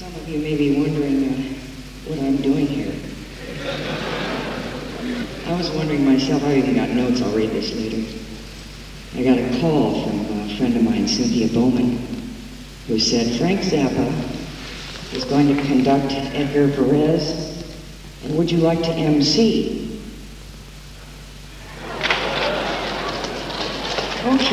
Some of you may be wondering what I'm doing here. I was wondering myself. I even got notes. I'll read this later. I got a call from a friend of mine, Cynthia Bowman, who said Frank Zappa is going to conduct Edgar Perez, and would you like to MC?